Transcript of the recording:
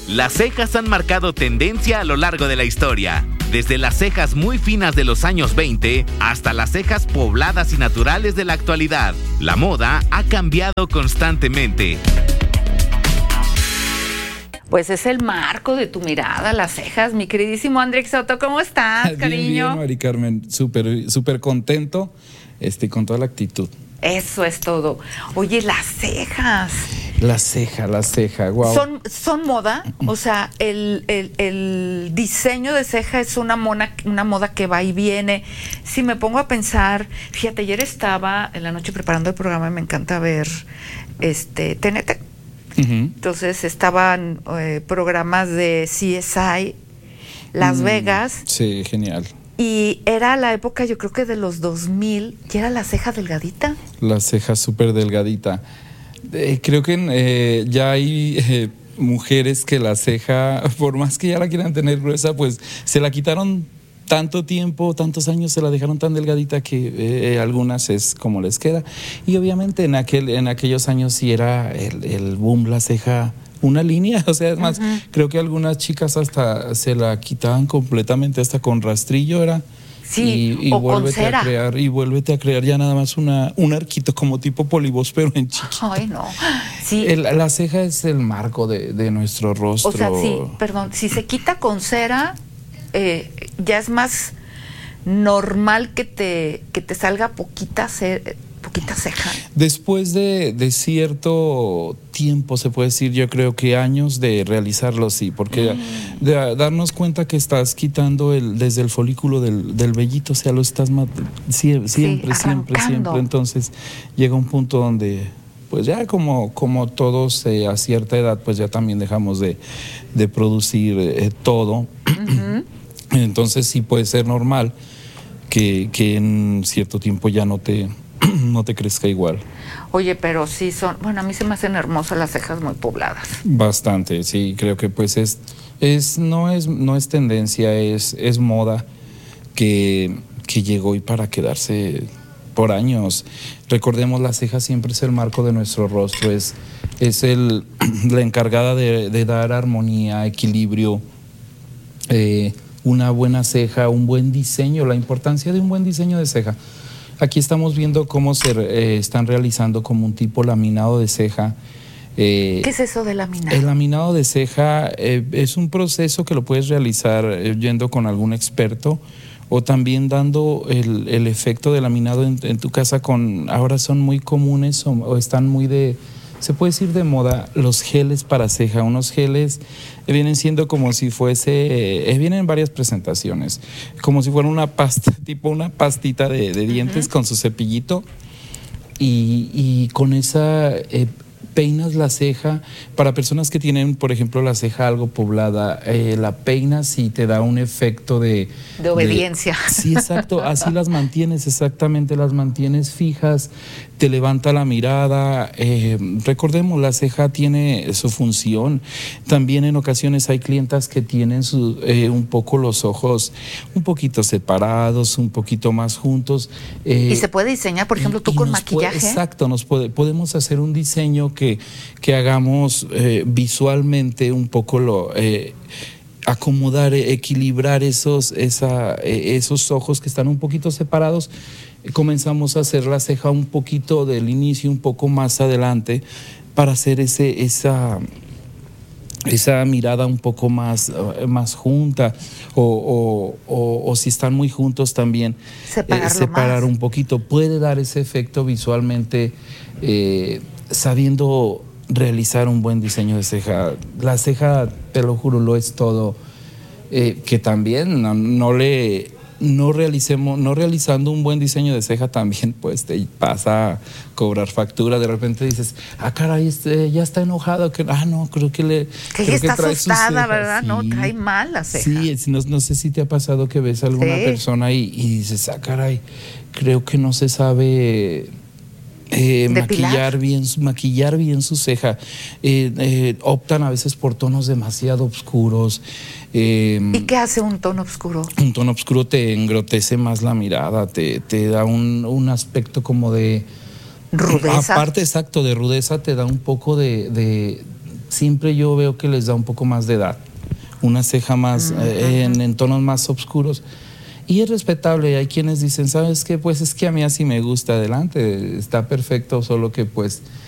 Las cejas han marcado tendencia a lo largo de la historia. Desde las cejas muy finas de los años 20 hasta las cejas pobladas y naturales de la actualidad. La moda ha cambiado constantemente. Pues es el marco de tu mirada, las cejas. Mi queridísimo Andrés Soto, ¿cómo estás, cariño? Bien, Mari Carmen, súper contento, con toda la actitud. Eso es todo. Oye, las cejas. La ceja, wow. ¿Son moda? O sea, el diseño de ceja es una moda que va y viene. Si me pongo a pensar, fíjate, ayer estaba en la noche preparando el programa y me encanta ver TNT. Entonces estaban programas de CSI Las Vegas. Sí, genial. Y era la época, yo creo que de los 2000, y era la ceja delgadita. La ceja súper delgadita. Creo que ya hay mujeres que la ceja, por más que ya la quieran tener gruesa, pues se la quitaron tanto tiempo, tantos años, se la dejaron tan delgadita que algunas es como les queda. Y obviamente en aquellos años sí era el boom, la ceja, una línea, o sea, es más, creo que algunas chicas hasta se la quitaban completamente, hasta con rastrillo era. Sí, y o con cera. Vuélvete a crear ya nada más un arquito como tipo polibos, pero en chiquito. Ay, no. Sí. La ceja es el marco de nuestro rostro. O sea, sí, perdón, si se quita con cera, ya es más normal que te salga poquita ceja. Después de cierto tiempo, se puede decir, yo creo que años de realizarlo, sí, porque de darnos cuenta que estás quitando desde el folículo del vellito, o sea, lo estás siempre. Entonces llega un punto donde, pues ya como todos a cierta edad, pues ya también dejamos de producir todo. Entonces sí puede ser normal que en cierto tiempo ya no te crezca igual. Oye, pero sí a mí se me hacen hermosas las cejas muy pobladas. Bastante, sí, creo que pues no es tendencia, es moda que llegó y para quedarse por años. Recordemos, la ceja siempre es el marco de nuestro rostro, es la encargada de dar armonía, equilibrio, una buena ceja, un buen diseño, la importancia de un buen diseño de ceja. Aquí estamos viendo cómo se están realizando como un tipo laminado de ceja. ¿Qué es eso de laminado? El laminado de ceja es un proceso que lo puedes realizar yendo con algún experto o también dando el efecto de laminado en tu casa. Ahora son muy comunes o están muy se puede decir de moda, los geles para ceja. Unos geles vienen siendo como si fuese, vienen en varias presentaciones, como si fuera una pasta, tipo una pastita de dientes con su cepillito y con esa peinas la ceja. Para personas que tienen, por ejemplo, la ceja algo poblada, la peinas y te da un efecto de obediencia. Sí, exacto, así las mantienes, exactamente, las mantienes fijas, te levanta la mirada. Recordemos, la ceja tiene su función. También en ocasiones hay clientas que tienen un poco los ojos un poquito separados, un poquito más juntos. ¿Y se puede diseñar, por ejemplo, tú con maquillaje? Exacto, podemos hacer un diseño que hagamos visualmente un poco acomodar, equilibrar esos ojos que están un poquito separados. Comenzamos a hacer la ceja un poquito del inicio, un poco más adelante, para hacer esa mirada un poco más junta, o si están muy juntos también separar un poquito. Puede dar ese efecto visualmente, sabiendo realizar un buen diseño de ceja. La ceja, te lo juro, lo es todo. Que también no realizando un buen diseño de ceja también pues te pasa a cobrar factura. De repente dices, caray, ya está enojado, no, creo que está asustada, ¿verdad? Sí. No, trae mal la ceja. Sí, no sé si te ha pasado que ves a alguna persona y dices, caray, creo que no se sabe maquillar bien su ceja. Optan a veces por tonos demasiado oscuros. ¿Y qué hace un tono oscuro? Un tono oscuro te engrotece más la mirada, te da un aspecto como de rudeza. Aparte, exacto, de rudeza, te da un poco siempre yo veo que les da un poco más de edad, una ceja más en tonos más oscuros. Y es respetable, hay quienes dicen, ¿sabes qué? Pues es que a mí así me gusta, adelante, está perfecto, solo que pues